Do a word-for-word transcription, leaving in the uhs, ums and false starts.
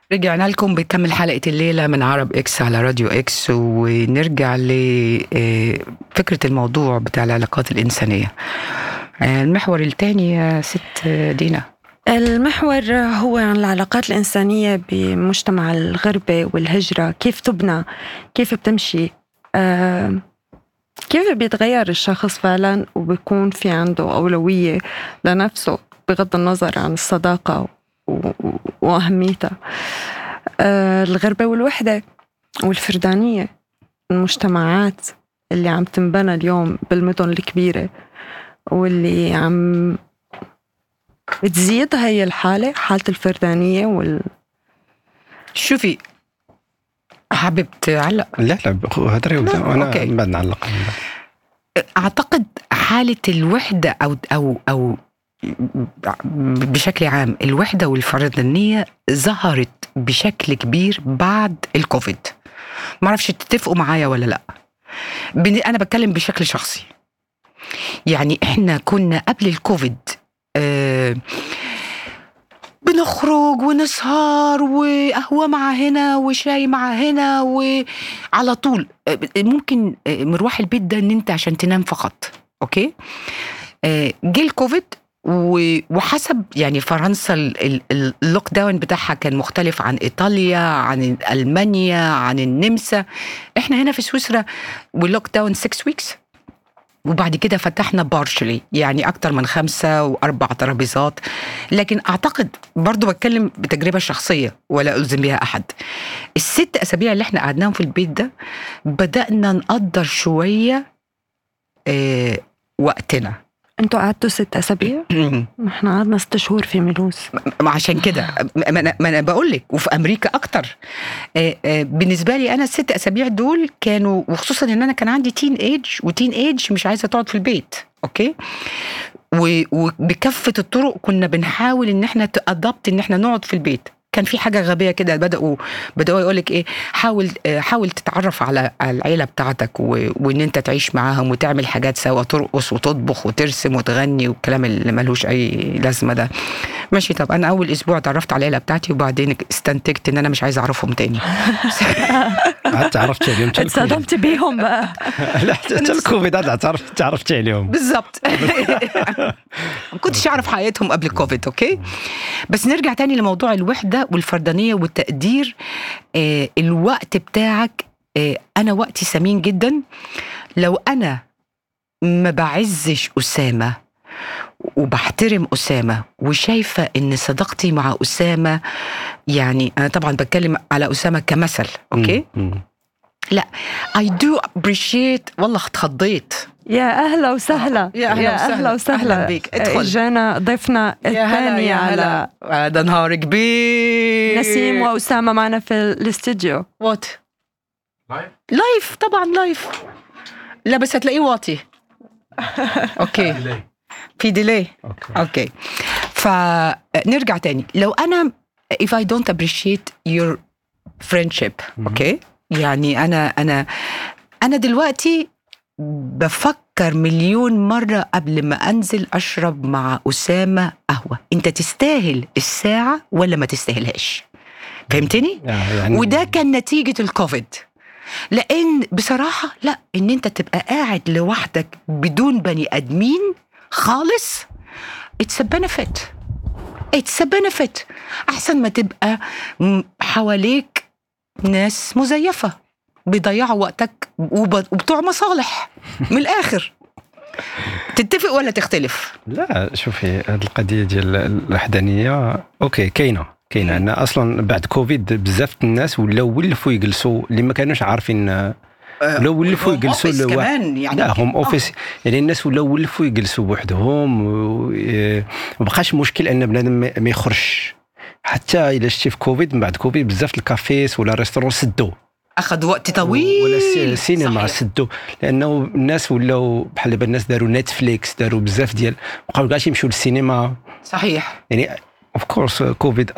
رجعنا لكم بكمل حلقة الليلة من عرب إكس على راديو إكس، ونرجع لفكرة الموضوع بتاع العلاقات الإنسانية. المحور الثاني يا ست دينا. المحور هو عن العلاقات الإنسانية بمجتمع الغربة والهجرة، كيف تبنى، كيف بتمشي، آه، كيف بيتغير الشخص فعلا وبيكون في عنده أولوية لنفسه بغض النظر عن الصداقة وأهميتها. آه، الغربة والوحدة والفردانية، المجتمعات اللي عم تنبنى اليوم بالمدن الكبيرة واللي عم بتزيد هاي الحالة، حالة الفردانية وال شوفي حابب تعلق؟ لا لا هدري وأنا بعد نعلق. أعتقد حالة الوحدة أو أو أو بشكل عام الوحدة والفردانية ظهرت بشكل كبير بعد الكوفيد. ما أعرفش تتفقوا معايا ولا لأ. أنا بتكلم بشكل شخصي، يعني إحنا كنا قبل الكوفيد آه بنخرج ونسهر وقهوة مع هنا وشاي مع هنا وعلى طول ممكن مروح البيت ده ان انت عشان تنام فقط. اوكي، جه الكوفيد وحسب يعني فرنسا اللوك داون بتاعها كان مختلف عن ايطاليا، عن المانيا، عن النمسا. احنا هنا في سويسرا واللوك داون ستة ويكس، وبعد كده فتحنا بارشلي، يعني أكتر من خمسة وأربع ترابيزات. لكن أعتقد برضو بتكلم بتجربة شخصية ولا ألزم بها أحد، الست أسابيع اللي احنا قعدناهم في البيت ده بدأنا نقدر شوية اه وقتنا. انتوا قعدتوا ست أسابيع؟ احنا قعدنا ست شهور في ميلوس. عشان كده ما أنا, ما أنا بقول لك، وفي أمريكا أكتر. اه اه بالنسبة لي أنا الست أسابيع دول كانوا، وخصوصا إن أنا كان عندي تين إيج، وتين إيج مش عايزة تقعد في البيت. أوكي، وبكافة الطرق كنا بنحاول إن احنا تأدبت إن احنا نقعد في البيت. كان في حاجة غبية كده، بدأوا بدأوا يقولك إيه، حاول حاول تتعرف على العيلة بتاعتك وإن أنت تعيش معاهم وتعمل حاجات سوا، ترقص وتطبخ وترسم وتغني والكلام اللي ملوش أي لازمة ده. ماشي، طب أنا أول أسبوع تعرفت على العيلة بتاعتي وبعدين استنتجت إن أنا مش عايزة أعرفهم تاني. حتى عرفت عليهم، اتصدمت بيهم بقى. لا حتى الكوفيد هذا تعرفت تعرفت عليهم بالضبط. ما كنتش أعرف حياتهم قبل الكوفيد. أوكي، بس نرجع تاني لموضوع الوحدة والفردانية والتقدير. آه الوقت بتاعك، آه أنا وقتي ثمين جدا. لو أنا ما بعزش أسامة وبحترم أسامة وشايفة إن صداقتي مع أسامة، يعني أنا طبعا بتكلم على أسامة كمثل. أوكي، لا I do appreciate. والله اتخضيت. يا أهلا وسهلا. يا أهلا وسهلا, أهلا بيك. ادخل. جانا ضيفنا الثاني على هذا نهار كبير. نسيم وأسامة معنا في الاستوديو. وات لايف لايف طبعا لايف. لا بس هتلاقيه واطي. اوكي، في ديلي. اوكي، فنرجع تاني. لو أنا if I don't appreciate your friendship، اوكي، يعني أنا أنا أنا دلوقتي بفكر مليون مرة قبل ما أنزل أشرب مع أسامة قهوة. أنت تستاهل الساعة ولا ما تستاهلهاش؟ فهمتني؟ يعني وده كان نتيجة الكوفيد. لأن بصراحة لا، إن أنت تبقى قاعد لوحدك بدون بني أدمين خالص it's a benefit it's a benefit أحسن ما تبقى حواليك ناس مزيفة بيضيعوا وقتك وبتوع مصالح من الآخر. تتفق ولا تختلف؟ لا شوفي، هذه القضية ديال الوحدانية أوكي كاينة كاينة أنا أصلا بعد كوفيد بزاف الناس ولاو ولفوا يجلسوا اللي ما كانوش عارفين، لو ولفوا يجلسوا كمان يعني لا هم اوفيس، يعني الناس ولاو ولفوا يجلسوا بوحدهم. ما بقاش مشكل ان بنادم ما يخرجش. حتى الى شتي في كوفيد، من بعد كوفيد بزاف الكافيس ولا ريستورون سدوا، اخذ وقت طويل، ولا السينما سدوا، لانه الناس ولاو بحال دابا الناس داروا نتفليكس، داروا بزاف ديال بقاو كاع يمشيو للسينما. صحيح، يعني اوف كورس كوفيد